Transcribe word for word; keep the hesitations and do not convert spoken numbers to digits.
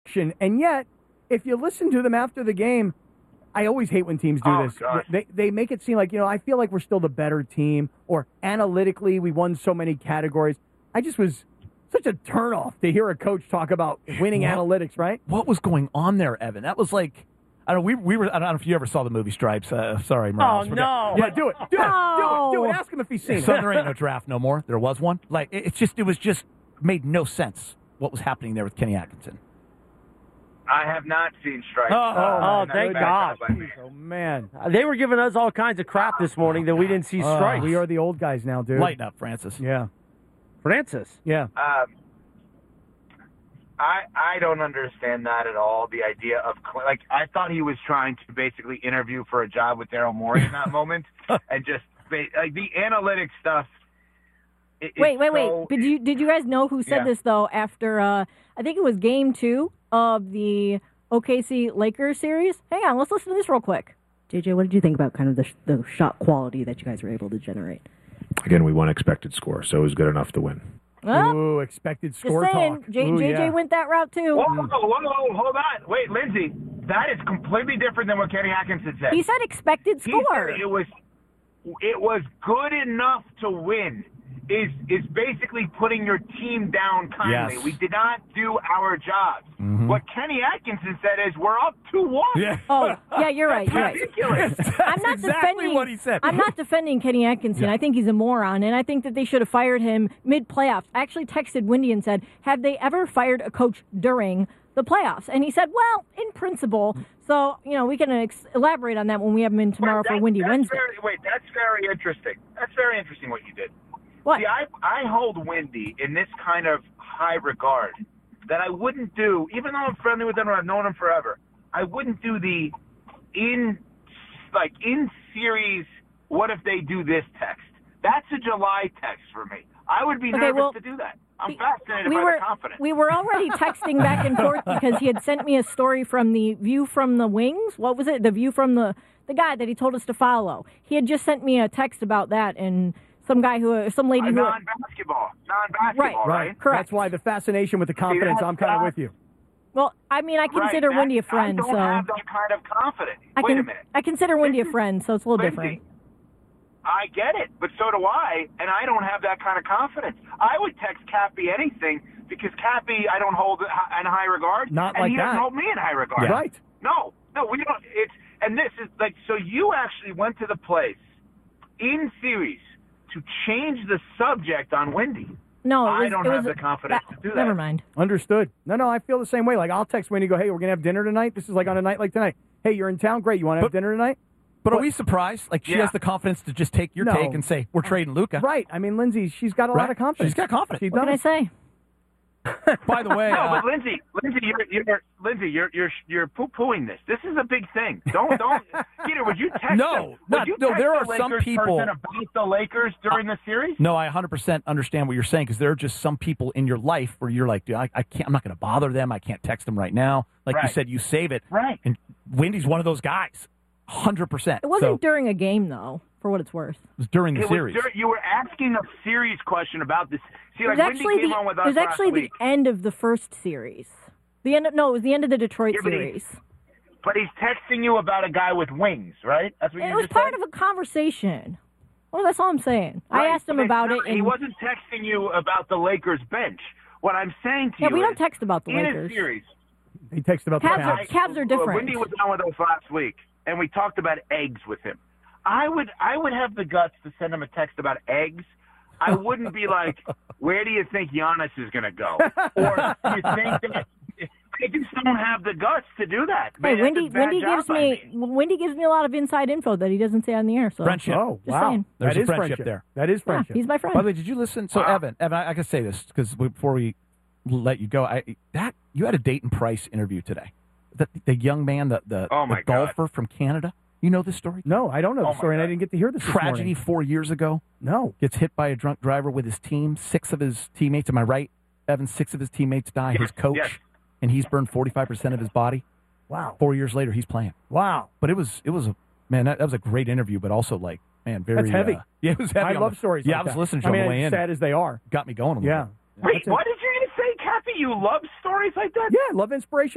And yet, if you listen to them after the game, I always hate when teams do Oh, this. gosh. They they make it seem like, you know, I feel like we're still the better team, or analytically we won so many categories. I just was such a turnoff to hear a coach talk about winning What? analytics, right? What was going on there, Evan? That was like, I don't know, we, we were, I don't know if you ever saw the movie Stripes. Uh, sorry, Morales. Oh, We're no. Yeah, do it. Do it. No. Do it. Do it. Ask him if he's seen it. So there ain't no draft no more. There was one. Like, it- it's just, it was just made no sense what was happening there with Kenny Atkinson. I have not seen Stripes. Oh, oh, Not thank bad God. job by me. Oh, man. Uh, They were giving us all kinds of crap this morning that we didn't see Uh, strikes. we are the old guys now, dude. Lighten up, Francis. Yeah. Francis. Yeah. Um, I I don't understand that at all. The idea of cl- like I thought he was trying to basically interview for a job with Daryl Morey in that moment, and just ba- like the analytics stuff. it- Wait, it's wait, wait. so- Did you did you guys know who said Yeah. this though? After uh, I think it was Game Two of the O K C Lakers series. Hang on, let's listen to this real quick. J J, what did you think about kind of the, sh- the shot quality that you guys were able to generate? Again, we won expected score, so it was good enough to win. Huh? Ooh, expected Just score saying, talk. J- Ooh, JJ yeah. went that route too. Whoa, whoa, whoa, whoa, hold on. Wait, Lindsay, that is completely different than what Kenny Atkinson said. He said expected He score. said it was it was good enough to win. Is is basically putting your team down kindly. Yes. We did not do our jobs. Mhm. What Kenny Atkinson said is we're up two one. Yeah. Oh, yeah, you're right. You're right. Ridiculous. I'm not exactly defending what he said. I'm not defending Kenny Atkinson. Yeah. I think he's a moron, and I think that they should have fired him mid playoffs. I actually texted Wendy and said, "Have they ever fired a coach during the playoffs?" And he said, "Well, in principle." So you know, we can ex- elaborate on that when we have him in tomorrow Wait, for that- Windy that's Wednesday. Very, wait, that's very interesting. That's very interesting what you did. What? See, I I hold Wendy in this kind of high regard that I wouldn't do, even though I'm friendly with him and I've known him forever. I wouldn't do the in like in series. What if they do this text? That's a July text for me. I would be Okay, nervous well, to do that. I'm we- fascinated we by were the confidence. we were already texting back and forth because he had sent me a story from the View from the Wings. What was it? The View from the the guy that he told us to follow. He had just sent me a text about that, and some guy who some lady Uh, who non-basketball, non-basketball, Right, right? correct. That's why the fascination with the confidence, that's I'm kind of not- with you. well, I mean, I consider right, Wendy a that- friend, I don't so have that kind of confidence. I Wait can a minute. I consider Wendy a This is- friend, so it's a little Lindsay, different. I get it, but so do I, and I don't have that kind of confidence. I would text Cappy anything because Cappy I don't hold in high regard, Not and like he that. doesn't hold me in high regard. Yeah. Right. No, no, we don't. It's and this is like so. You actually went to the place in series to change the subject on Wendy. No, it I was, don't it have was, the confidence that- to do that. Never mind. Understood. No, no, I feel the same way. Like, I'll text Wendy and go, hey, we're going to have dinner tonight. This is like on a night like tonight. Hey, you're in town? Great. You want to have But- dinner tonight? But are What? we surprised? Like, she Yeah. has the confidence to just take your No. take and say, we're trading Luca. Right. I mean, Lindsay, she's got a lot Right. of confidence. She's got confidence. She What can I does. say? By the way, No, uh, but Lindsay, Lindsay, you're, you're Lindsay, you're you're you're poo-pooing this. This is a big thing. Don't don't. Peter, would you text? No, them, would not- you no, text there the are some Lakers people- person about the Lakers during the series. no, I one hundred percent understand what you're saying because there are just some people in your life where you're like, dude, I, I can't, I'm not going to bother them. I can't text them right now. Like you Right. said, you save it. Right. And Wendy's one of those guys. one hundred percent. It wasn't So, during a game though, for what it's worth. it was during the It was series. dur- you were asking a serious question about this. See, It like was Wendy actually came the on with it us was actually last the week, end of the first series. The end of, no, it was the end of the Detroit Yeah, but he- series. but he's texting you about a guy with wings, right? That's what It you was just part said? of a conversation. Well, that's all I'm saying. I Right, asked him but it's about not- it, and he wasn't texting you about the Lakers bench. What I'm saying to yeah, you we is, don't text about the in Lakers. a series, He texted about the Cavs are- Cavs. Cavs are different. Wendy was on with us last week, and we talked about eggs with him. I would I would have the guts to send him a text about eggs. I wouldn't be like, where do you think Giannis is going to go? Or do you think that I just don't have the guts to do that. Hey, Man, that's Wendy, a bad Wendy job gives by me Wendy gives me a lot of inside info that he doesn't say on the air. So Friendship. Oh, Just wow. saying. There's That a is friendship there. That is Yeah, friendship. he's my friend. By the way, did you listen? So, Wow. Evan, Evan, I, I can say this because before we let you go, I that you had a Dayton Price interview today. The, the young man, the the, Oh, the my God. golfer from Canada. You know this story? No, I don't know Oh, the story, and my I didn't get to hear this this Tragedy morning. four years ago. No. Gets hit by a drunk driver with his team. Six of his teammates. Am I right, Evan? Six of his teammates die. Yes, His coach, yes. and he's burned forty-five percent of his body. Wow. Four years later, he's playing. Wow. But it was it was a man. That, that was a great interview, but also like man, very That's heavy. uh, yeah, it was heavy. I on love the- stories Yeah, like I was that. listening to I you mean, on the way as in. sad as they are. Got me going. A little Yeah. bit. Wait, That's it. what did you say, Cappy? You love stories like that? Yeah, I love inspiration.